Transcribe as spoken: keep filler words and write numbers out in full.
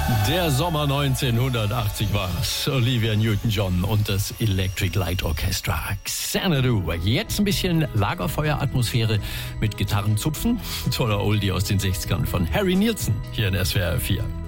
Der Sommer neunzehnhundertachtzig war es. Olivia Newton-John und das Electric Light Orchestra. Xanadu. Jetzt ein bisschen Lagerfeueratmosphäre mit Gitarrenzupfen. Toller Oldie aus den sechzigern von Harry Nilsson hier in S W R vier.